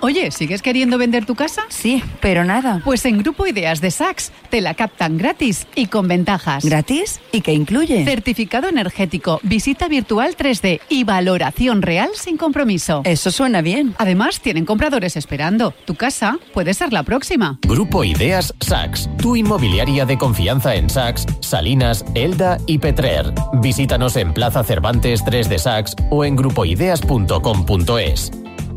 Oye, ¿sigues queriendo vender tu casa? Sí, pero nada. Pues en Grupo Ideas de Sachs te la captan gratis y con ventajas. ¿Gratis? ¿Y qué incluye? Certificado energético, visita virtual 3D y valoración real sin compromiso. Eso suena bien. Además, tienen compradores esperando. Tu casa puede ser la próxima. Grupo Ideas Sachs, tu inmobiliaria de confianza en Sachs, Salinas, Elda y Petrer. Visítanos en Plaza Cervantes 3 de Sachs o en grupoideas.com.es.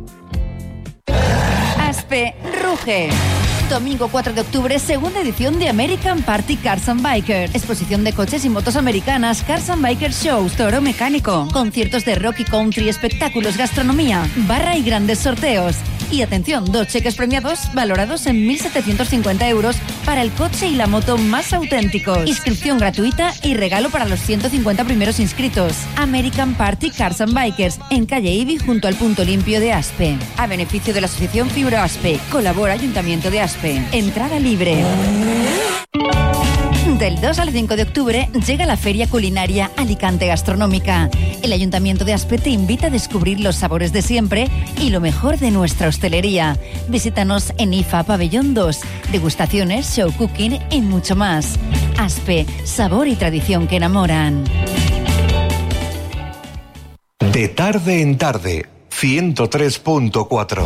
Aspe ruge. Domingo 4 de octubre, segunda edición de American Party Cars and Bikers. Exposición de coches y motos americanas, Cars and Bikers Shows, toro mecánico, conciertos de rock y country, espectáculos, gastronomía, barra y grandes sorteos. Y atención, 2 cheques premiados valorados en 1.750 euros para el coche y la moto más auténticos. Inscripción gratuita y regalo para los 150 primeros inscritos. American Party Cars and Bikers, en calle Ibi, junto al punto limpio de Aspe. A beneficio de la asociación Fibro Aspe. Colabora Ayuntamiento de Aspe. Entrada libre. Del 2 al 5 de octubre llega la Feria Culinaria Alicante Gastronómica. El Ayuntamiento de Aspe te invita a descubrir los sabores de siempre y lo mejor de nuestra hostelería. Visítanos en IFA Pabellón 2. Degustaciones, show cooking y mucho más. Aspe, sabor y tradición que enamoran. De tarde en tarde, 103.4.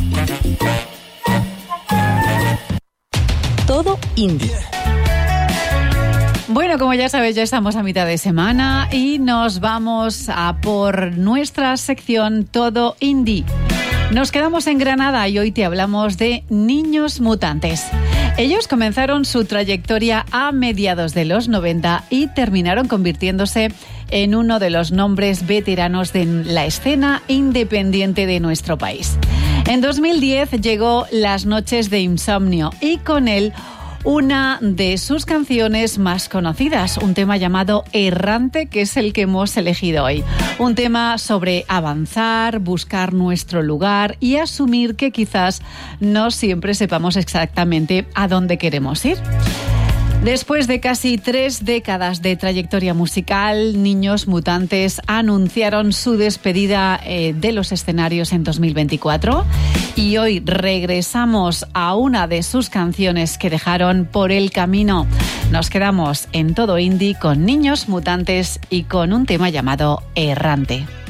Todo indie. Bueno, como ya sabes, ya estamos a mitad de semana y nos vamos a por nuestra sección Todo Indie. Nos quedamos en Granada y hoy te hablamos de Niños Mutantes. Ellos comenzaron su trayectoria a mediados de los 90 y terminaron convirtiéndose en uno de los nombres veteranos de la escena independiente de nuestro país. En 2010 llegó Las Noches de Insomnio y con él una de sus canciones más conocidas, un tema llamado Errante, que es el que hemos elegido hoy. Un tema sobre avanzar, buscar nuestro lugar y asumir que quizás no siempre sepamos exactamente a dónde queremos ir. Después de casi 3 décadas de trayectoria musical, Niños Mutantes anunciaron su despedida de los escenarios en 2024 y hoy regresamos a una de sus canciones que dejaron por el camino. Nos quedamos en Todo Indie con Niños Mutantes y con un tema llamado Errante.